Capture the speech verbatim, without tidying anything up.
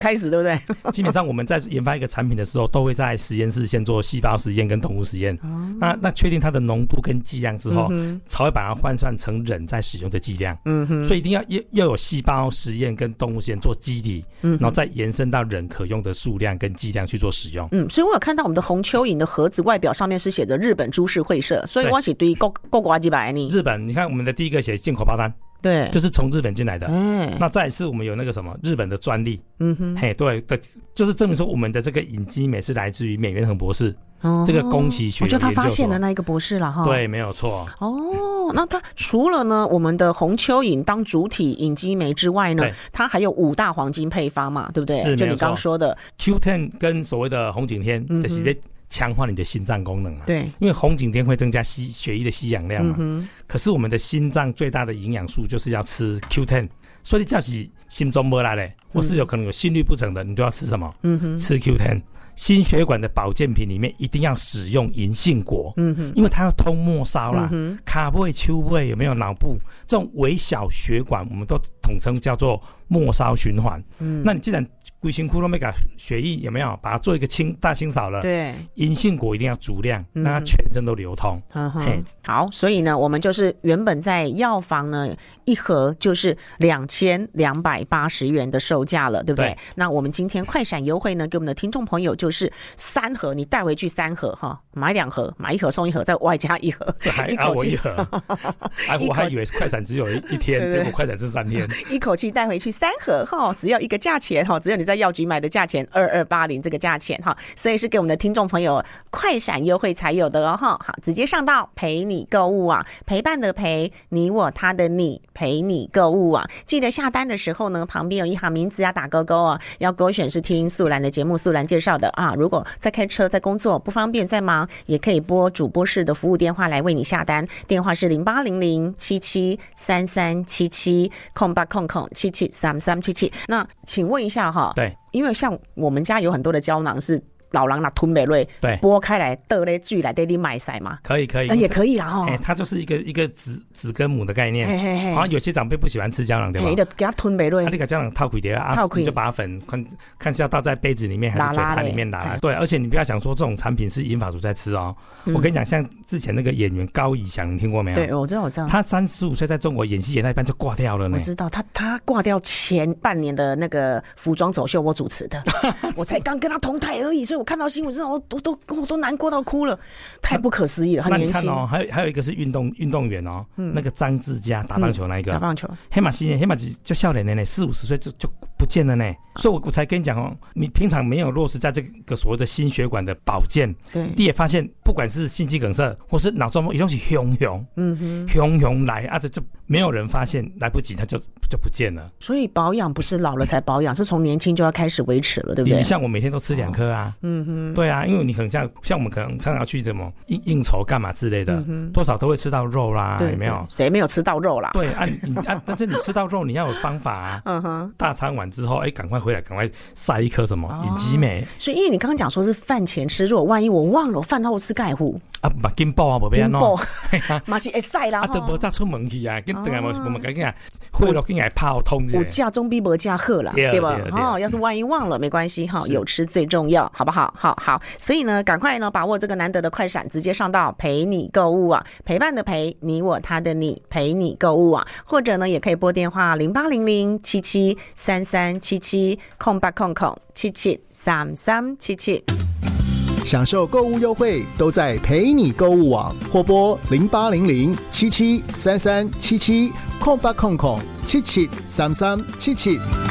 开始，对不对？ 基本上我们在研发一个产品的时候，都会在实验室先做细胞实验跟动物实验。哦、那那确定它的浓度跟剂量之后，嗯、才会把它换算成人在使用的剂量。嗯哼，所以一定要要有细胞实验跟动物实验做基底，嗯、然后再延伸到人可用的数量跟剂量去做使用。 嗯，所以我有看到我们的红蚯蚓的盒子外表上面是写着日本株式会社，所以我是对够够瓜几百呢。 日本，你看我们的第一个写进口包单。 对， 就是从日本进来的。嗯，那再一次我们有那个什么日本的专利。嗯哼，嘿，对的，就是证明说我们的这个隐基酶是来自于美元恒博士。哦，这个宫崎学我就他发现的那一个博士了哈。 对，没有错。 哦，那他除了呢我们的红蚯蚓当主体隐基酶之外呢，它还有五大黄金配方嘛，对不对？ 是， 就你刚说的 Q 十 跟所谓的红景天，这是强化你的心脏功能啊。 对， 因为红景天会增加吸血液的吸氧量嘛。嗯、可是我们的心脏最大的营养素就是要吃 Q 十， 所以你要是心中没来的，或是有可能有心律不整的，你就要吃什么？嗯哼，吃 Q 十。心血管的保健品里面一定要使用银杏果，嗯哼，因为它要通末梢啦，嗯、卡背、丘背有没有脑部这种微小血管，我们都统称叫做末梢循环。嗯，那你既然规身躯都没把血液有没有把它做一个清大清扫了？对，银杏果一定要足量，让它全身都流通。嗯哼， 好，所以呢，我们就是原本在药房呢一盒就是两千两百八十元的售价了，对不对？对，那我们今天快闪优惠呢，给我们的听众朋友就是三盒，你带回去三盒哈，买两盒，买一盒送一盒，再外加一盒， 对，还啊我一盒，啊我还以为快闪只有一天，结果快闪是三天， 一口气带回去三盒哈，只要一个价钱哈，只有你在药局买的价钱二二八零这个价钱哈，所以是给我们的听众朋友快闪优惠才有的哦哈。好，直接上到陪你购物网，陪伴的陪，你我他的你，陪你购物网。记得下单的时候呢，旁边有一行名字要打勾勾哦，要勾选是听素兰的节目，素兰介绍的啊。如果在开车在工作不方便在忙，也可以拨主播室的服务电话来为你下单，电话是零八零零七七三三七七空八空空七七三三七七。那请问一下哈， 对， 因为像我们家有很多的胶囊是老人拿吞不落， 对， 剥开来倒在水来，得你买塞嘛？ 可以可以、 呃，也可以啦哈、 欸。它就是一个一个子子跟母的概念。嘿嘿嘿，好像有些长辈不喜欢吃胶囊，对吧？ 就给它吞不落。啊， 你把胶囊套开掉啊，你就把粉看看是要倒在杯子里面还是嘴巴里面拿来。对，而且你不要想说这种产品是银发族在吃哦。嗯、我跟你讲，像之前那个演员高以翔，你听过没有？ 对，我知道，我知道。 他三十五岁在中国演戏演到一半就挂掉了呢。 我知道，他他挂掉前半年的那个服装走秀，我主持的，我才刚跟他同台而已，所以我看到新闻之后。都都我都难过到哭了，太不可思议了，很年轻。 那你看哦，还有还有一个是运动运动员哦，嗯、那个张志佳打棒球那一个， 嗯、打棒球， 黑马新黑马就笑脸的呢，四五十岁就就不见了呢。所以我我才跟你讲哦，你平常没有落实在这个所谓的心血管的保健，对，你也发现不管是心肌梗塞或是脑中风，一定是熊熊，嗯哼，熊熊来啊，这就没有人发现，来不及他就就不见了。 所以保养不是老了才保养，是从年轻就要开始维持了，对不对？ 你像我每天都吃两颗啊，嗯哼，对啊，因为你很像像我们可能常常去什么应应酬干嘛之类的，嗯、多少都会吃到肉啦，有没有？ 谁没有吃到肉啦？ 对啊，你啊，但是你吃到肉，你要有方法啊。嗯哼，大餐完之后，哎，赶快回来，赶快塞一颗什么隐基酶。所以，因为你刚刚讲说是饭前吃肉，万一我忘了，我饭后吃钙糊啊，嘛紧补啊，无变喏， 嘛是会塞啦。 啊，都无早出门去啊，跟等下我们赶紧啊，回落紧来泡通一下。 有价总比没价好啦，对吧？哦，要是万一忘了没关系哈，有吃最重要，好不好？好好，所以呢，赶快呢把握这个难得的快闪，直接上到陪你购物啊，陪伴的陪，你我他的你，陪你购物啊，或者呢也可以拨电话零八零零七七三三七七空八空空七七三三七七。 享受购物优惠都在陪你购物网，或拨零八零零七七三三七七空八空空七七三三七七。